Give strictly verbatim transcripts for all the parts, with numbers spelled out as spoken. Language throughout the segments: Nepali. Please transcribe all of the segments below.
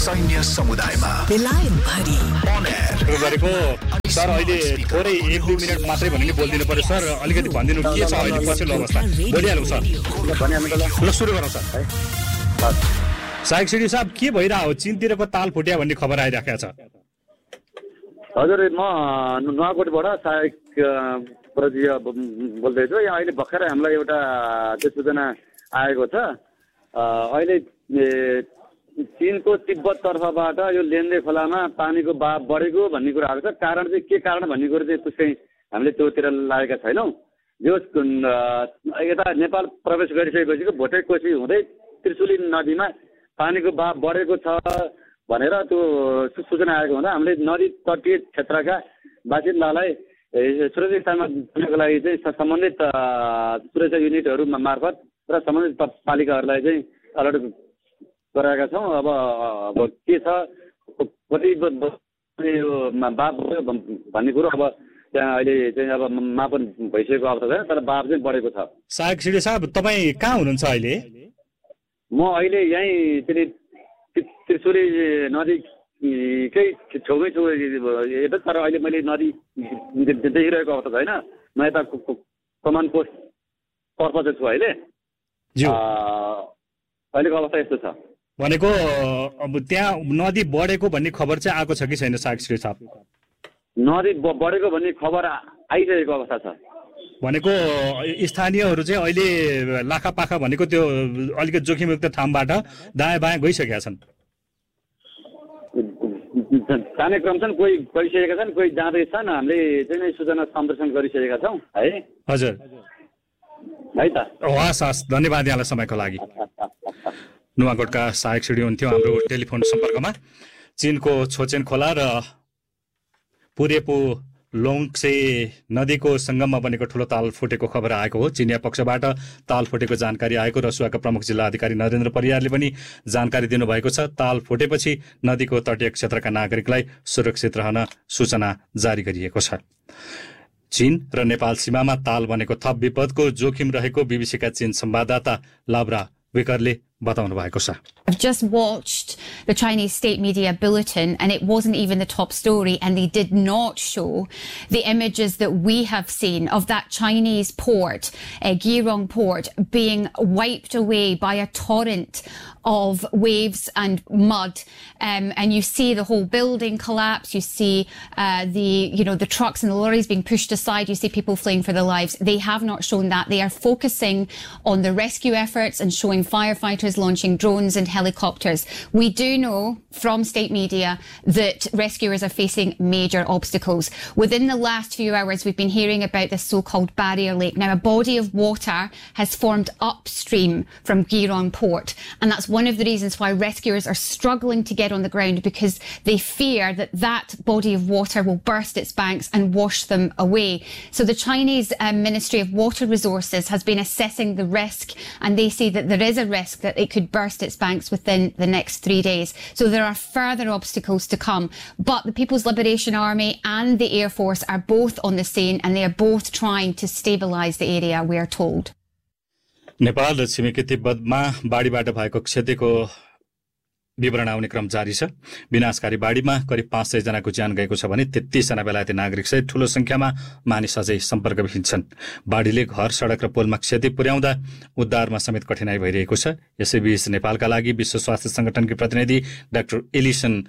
सैन्य समुदायमा बेलायत भरि अन एयर गरेको सर अहिले थोरै एक दुई मिनट मात्रै भन्ने बोल्दिनु पर्यो सर अलिकति भनिदिनु के छ अहिले पछिल्लो अवस्था बोलिहालौँ सर ल सुरु गरौँ सर साइक सिडी साहब के भइरहेको हो चीनतिरको ताल फुट्या भन्ने खबर आइराखेको छ हजुर म नुवाकोटबाट साइक प्रजी बोल्दैछु यहाँ अहिले भर्खरै हामीलाई एउटा त्यो सूचना आएको छ अहिले चीनको तिब्बत तर्फबाट यो लेन्डे खोलामा पानीको बाब बढेको भन्ने कुरा आएको छ कारण चाहिँ के कारण भन्ने कुरो चाहिँ पुष्टै हामीले त्योतिर लागेका छैनौँ यो यता नेपाल प्रवेश गरिसकेपछि भोटे कोशी हुँदै त्रिशुली नदीमा पानीको बाब बढेको छ भनेर त्यो सूचना आएको हुँदा हामीले नदी तटीय क्षेत्रका बासिन्दालाई सुरक्षित स्थानमा दिनको लागि चाहिँ सम्बन्धित सुरक्षा युनिटहरू मार्फत र सम्बन्धित पालिकाहरूलाई चाहिँ अलर्ट गराएका छौँ। अब अब के छ कति यो बाब भन्ने कुरो अब त्यहाँ अहिले चाहिँ अब मापन भइसकेको अवस्था छैन तर बाब चाहिँ बढेको छ। साग सिडी साहब तपाईँ कहाँ हुनुहुन्छ अहिले? म अहिले यहीँ फेरि त्रिशुली नदीकै छेउमै छु यता तर अहिले मैले नदी देखिरहेको अवस्था छैन म यता कमान पोस्ट तर्फ चाहिँ छु अहिले अहिलेको अवस्था यस्तो छ। भनेको अब त्यहाँ नदी बढेको भन्ने खबर चाहिँ आएको छ कि छैन साग सिडी साहब? नदी बढेको भन्ने खबर आइसकेको अवस्था छ। भनेको स्थानीयहरू चाहिँ अहिले लाखा पाखा भनेको त्यो अलिकति जोखिमयुक्त ठाउँबाट दायाँ बायाँ गइसकेका छन् जाने क्रम छन् कोही गइसकेका छन् कोही जाँदैछन् हामीले चाहिँ सूचना सम्प्रेषण गरिसकेका छौँ है। हजुर है त हस् हस् धन्यवाद यहाँलाई समयको लागि। नुवाकोटका सहायक सिडी हुन्थ्यो हाम्रो टेलिफोन सम्पर्कमा। चीनको छोचेन खोला र पुरेपो लोङसे नदीको सङ्गममा बनेको ठुलो ताल फुटेको खबर आएको हो। चिनिया पक्षबाट ताल फुटेको जानकारी आएको रसुवाका प्रमुख जिल्ला अधिकारी नरेन्द्र परियारले पनि जानकारी दिनुभएको छ। ताल फुटेपछि नदीको तटीय क्षेत्रका नागरिकलाई सुरक्षित रहन सूचना जारी गरिएको छ। चीन र नेपाल सीमामा ताल बनेको थप विपदको जोखिम रहेको बीबीसीका चीन संवाददाता लाब्रा विकरले बताउनु भएको छ। I've just watched the Chinese state media bulletin and it wasn't even the top story and they did not show the images that we have seen of that Chinese port, uh, Girong port, being wiped away by a torrent of waves and mud. Um, and you see the whole building collapse. You see uh, the, you know, the trucks and the lorries being pushed aside. You see people fleeing for their lives. They have not shown that. They are focusing on the rescue efforts and showing firefighters launching drones and helicopters. We do know from state media that rescuers are facing major obstacles. Within the last few hours, we've been hearing about this so-called barrier lake. Now, a body of water has formed upstream from Girong port, and that's one of the reasons why rescuers are struggling to get on the ground, because they fear that that body of water will burst its banks and wash them away. So the Chinese um, Ministry of Water Resources has been assessing the risk, and they say that there is a risk that it could burst its banks within the next three days. So there are further obstacles to come. But the People's Liberation Army and the Air Force are both on the scene, and they are both trying to stabilise the area, we are told. Nepal र छिमेकी तिब्बतमा बाढीबाट भएको क्षतिको विवरण आउने क्रम जारी छ। विनाशकारी बाढीमा करिब पाँच सय जनाको ज्यान गएको छ भने तेत्तीस जना बेलायती नागरिक सहित ठूलो संख्यामा मानिस अझै सम्पर्कविहीन छन्। बाढीले घर सडक र पुलमा क्षति पुर्याउँदा उद्धारमा समेत कठिनाई भइरहेको छ। यसैबीच नेपालका लागि विश्व स्वास्थ्य संगठनकी प्रतिनिधि डाक्टर एलिसन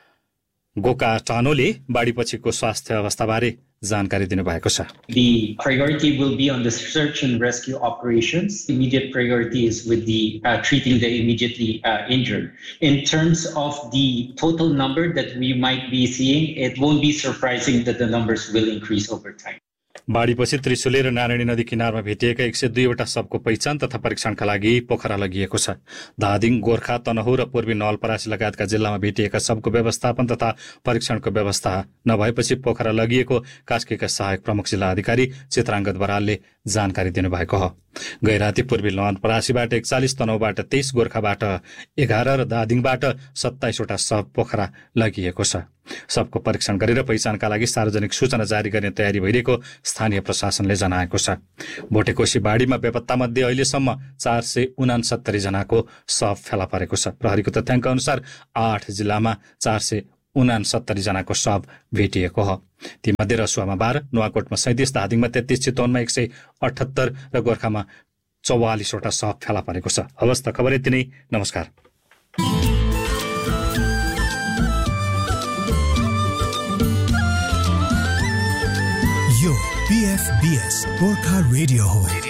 गोकाटानोले बाढीपछिको स्वास्थ्य अवस्थाबारे जानकारी दिनुभएको छ। The priority will be on the search and rescue operations. Immediate priority is with the uh, treating the immediately uh, injured. In terms of the total number that we might be seeing, it won't be surprising that the numbers will increase over time. बाढीपछि Trishuli र नारायणी नदी किनारमा भेटिएका एक सय दुईवटा शवको पहिचान तथा परीक्षणका लागि पोखरा लगिएको छ। धादिङ, गोर्खा, तनहुँ र पूर्वी नवलपरासी लगायतका जिल्लामा भेटिएका शवको व्यवस्थापन तथा परीक्षणको व्यवस्था नभएपछि पोखरा लगिएको कास्कीका सहायक प्रमुख जिल्ला अधिकारी चित्राङ्गद बरालले जानकारी दिनुभएको हो। गैराती पूर्वी नवलपरासीबाट एकचालिस, तनहुँबाट तेइस, गोर्खाबाट एघार र धादिङबाट सत्ताइसवटा शव पोखरा लगिएको छ। सबको परीक्षण गरेर पहिचानका लागि सार्वजनिक सूचना जारी गर्ने तयारी भइरहेको स्थानीय प्रशासनले जनाएको छ। भोटेकोशी बाढीमा बेपत्तामध्ये अहिलेसम्म चार सय उनासत्तरी जनाको शव फेला परेको छ। प्रहरीको तथ्याङ्क अनुसार आठ जिल्लामा चार सय उनासत्तरी जनाको शव भेटिएको हो। तीमध्ये रसुवामा बाह्र, नुवाकोटमा सैँतिस, धादिङमा तेत्तिस, चितवनमा एक सय अठहत्तर र गोर्खामा चौवालिसवटा शव फेला परेको छ। हवस् त, खबर यति नै। नमस्कार। यो पीएफबीएस गोर्खा रेडियो हो।